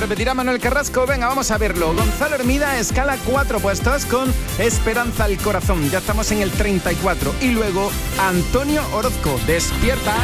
¿Repetirá Manuel Carrasco? Venga, vamos a verlo. Gonzalo Hermida escala 4 puestos con Esperanza al corazón. Ya estamos en el 34. Y luego Antonio Orozco, Despierta.